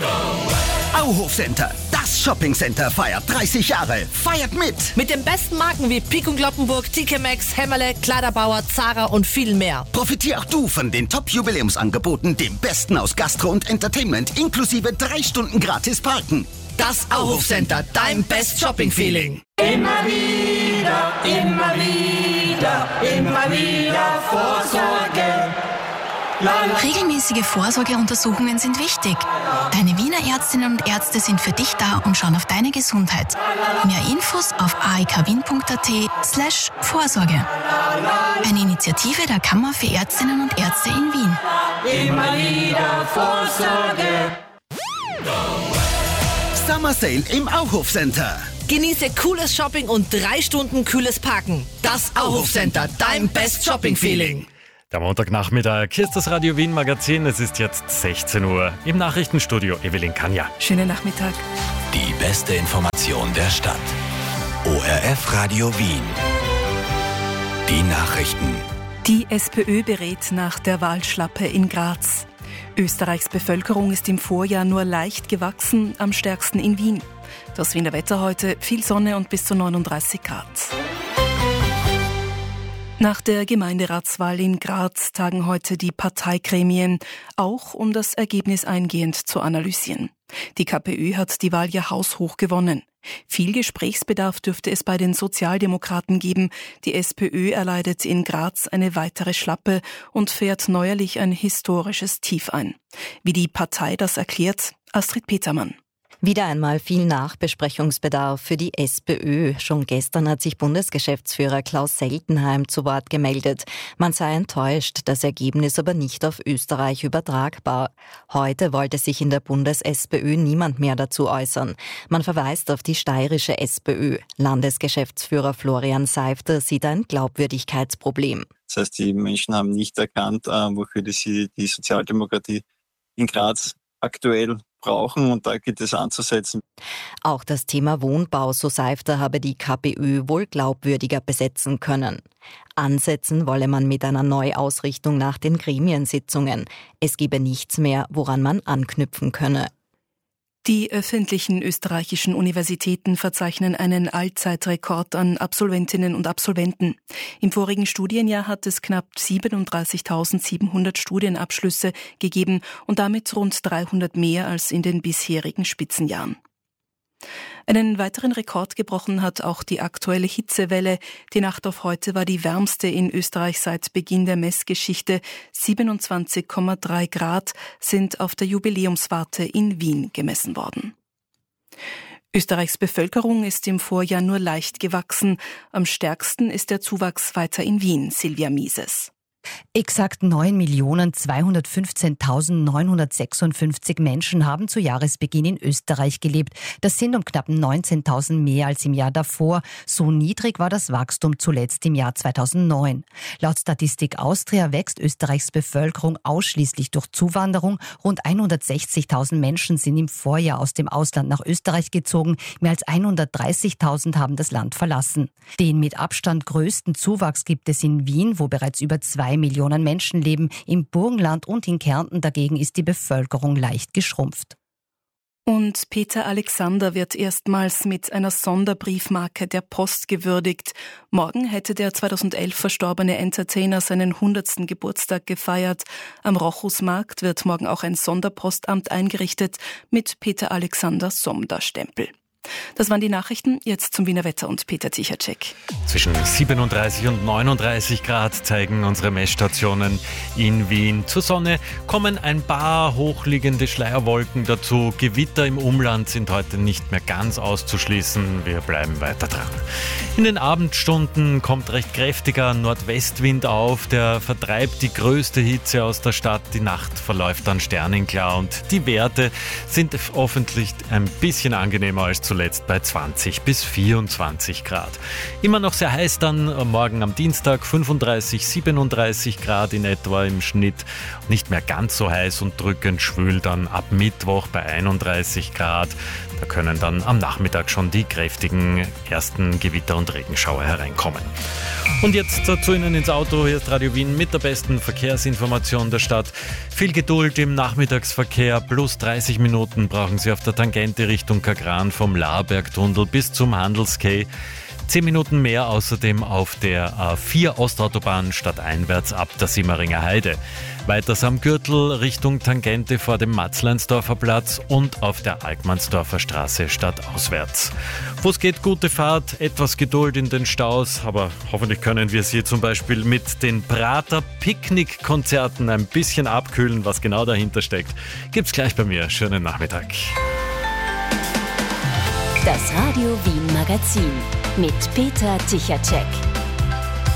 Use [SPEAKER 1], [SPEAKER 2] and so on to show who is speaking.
[SPEAKER 1] Auhof Center, das Shoppingcenter feiert 30 Jahre. Feiert mit!
[SPEAKER 2] Mit den besten Marken wie Pik & Kloppenburg, TK Maxx, Hämmerle, Kleiderbauer, Zara und viel mehr.
[SPEAKER 1] Profitier auch du von den Top-Jubiläumsangeboten, dem Besten aus Gastro und Entertainment, inklusive 3 Stunden gratis Parken.
[SPEAKER 2] Das Auhof Center, dein Best Shopping Feeling.
[SPEAKER 3] Immer wieder, immer wieder, immer wieder Vorsorge.
[SPEAKER 4] Regelmäßige Vorsorgeuntersuchungen sind wichtig. Deine Wiener Ärztinnen und Ärzte sind für dich da und schauen auf deine Gesundheit. Mehr Infos auf aekwien.at/Vorsorge. Eine Initiative der Kammer für Ärztinnen und Ärzte in Wien.
[SPEAKER 3] Immer wieder Vorsorge.
[SPEAKER 1] Summer Sale im Auhof Center.
[SPEAKER 2] Genieße cooles Shopping und 3 Stunden kühles Parken. Das Auhof Center, dein Best Shopping Feeling.
[SPEAKER 5] Der Montagnachmittag, hier ist das Radio Wien Magazin. Es ist jetzt 16 Uhr. Im Nachrichtenstudio Evelyn Kanja.
[SPEAKER 6] Schönen Nachmittag.
[SPEAKER 7] Die beste Information der Stadt. ORF Radio Wien. Die Nachrichten.
[SPEAKER 6] Die SPÖ berät nach der Wahlschlappe in Graz. Österreichs Bevölkerung ist im Vorjahr nur leicht gewachsen, am stärksten in Wien. Das Wiener Wetter heute, viel Sonne und bis zu 39 Grad. Nach der Gemeinderatswahl in Graz tagen heute die Parteigremien, auch um das Ergebnis eingehend zu analysieren. Die KPÖ hat die Wahl ja haushoch gewonnen. Viel Gesprächsbedarf dürfte es bei den Sozialdemokraten geben. Die SPÖ erleidet in Graz eine weitere Schlappe und fährt neuerlich ein historisches Tief ein. Wie die Partei das erklärt, Astrid Petermann.
[SPEAKER 8] Wieder einmal viel Nachbesprechungsbedarf für die SPÖ. Schon gestern hat sich Bundesgeschäftsführer Klaus Seltenheim zu Wort gemeldet. Man sei enttäuscht, das Ergebnis aber nicht auf Österreich übertragbar. Heute wollte sich in der Bundes-SPÖ niemand mehr dazu äußern. Man verweist auf die steirische SPÖ. Landesgeschäftsführer Florian Seifter sieht ein Glaubwürdigkeitsproblem.
[SPEAKER 9] Das heißt, die Menschen haben nicht erkannt, wofür sie die Sozialdemokratie in Graz aktuell brauchen, und da gilt es anzusetzen.
[SPEAKER 8] Auch das Thema Wohnbau, so Seifter, habe die KPÖ wohl glaubwürdiger besetzen können. Ansetzen wolle man mit einer Neuausrichtung nach den Gremiensitzungen. Es gebe nichts mehr, woran man anknüpfen könne.
[SPEAKER 6] Die öffentlichen österreichischen Universitäten verzeichnen einen Allzeitrekord an Absolventinnen und Absolventen. Im vorigen Studienjahr hat es knapp 37.700 Studienabschlüsse gegeben und damit rund 300 mehr als in den bisherigen Spitzenjahren. Einen weiteren Rekord gebrochen hat auch die aktuelle Hitzewelle. Die Nacht auf heute war die wärmste in Österreich seit Beginn der Messgeschichte. 27,3 Grad sind auf der Jubiläumswarte in Wien gemessen worden. Österreichs Bevölkerung ist im Vorjahr nur leicht gewachsen. Am stärksten ist der Zuwachs weiter in Wien, Silvia Mieses.
[SPEAKER 10] Exakt 9.215.956 Menschen haben zu Jahresbeginn in Österreich gelebt. Das sind um knapp 19.000 mehr als im Jahr davor. So niedrig war das Wachstum zuletzt im Jahr 2009. Laut Statistik Austria wächst Österreichs Bevölkerung ausschließlich durch Zuwanderung. Rund 160.000 Menschen sind im Vorjahr aus dem Ausland nach Österreich gezogen. Mehr als 130.000 haben das Land verlassen. Den mit Abstand größten Zuwachs gibt es in Wien, wo bereits über 2 Millionen Menschen leben. Im Burgenland und in Kärnten dagegen ist die Bevölkerung leicht geschrumpft.
[SPEAKER 6] Und Peter Alexander wird erstmals mit einer Sonderbriefmarke der Post gewürdigt. Morgen hätte der 2011 verstorbene Entertainer seinen 100. Geburtstag gefeiert. Am Rochusmarkt wird morgen auch ein Sonderpostamt eingerichtet mit Peter Alexander Sonderstempel. Das waren die Nachrichten. Jetzt zum Wiener Wetter und Peter Tichacek.
[SPEAKER 5] Zwischen 37 und 39 Grad zeigen unsere Messstationen in Wien. Zur Sonne kommen ein paar hochliegende Schleierwolken dazu. Gewitter im Umland sind heute nicht mehr ganz auszuschließen. Wir bleiben weiter dran. In den Abendstunden kommt recht kräftiger Nordwestwind auf. Der vertreibt die größte Hitze aus der Stadt. Die Nacht verläuft dann sternenklar und die Werte sind hoffentlich ein bisschen angenehmer als zuletzt bei 20 bis 24 Grad. Immer noch sehr heiß dann morgen am Dienstag, 35, 37 Grad in etwa im Schnitt. Nicht mehr ganz so heiß und drückend schwül dann ab Mittwoch bei 31 Grad. Da können dann am Nachmittag schon die kräftigen ersten Gewitter und Regenschauer hereinkommen. Und jetzt zu Ihnen ins Auto. Hier ist Radio Wien mit der besten Verkehrsinformation der Stadt. Viel Geduld im Nachmittagsverkehr. Plus 30 Minuten brauchen Sie auf der Tangente Richtung Kagran vom Laarbergtunnel bis zum Handelsquai. 10 Minuten mehr außerdem auf der A4 Ostautobahn stadteinwärts ab der Simmeringer Heide. Weiters am Gürtel Richtung Tangente vor dem Matzleinsdorfer Platz und auf der Alkmansdorfer Straße stadtauswärts. Wo es geht, gute Fahrt, etwas Geduld in den Staus, aber hoffentlich können wir Sie zum Beispiel mit den Prater Picknickkonzerten ein bisschen abkühlen. Was genau dahinter steckt, gibt's gleich bei mir. Schönen Nachmittag.
[SPEAKER 11] Das Radio Wien Magazin mit Peter Tichacek.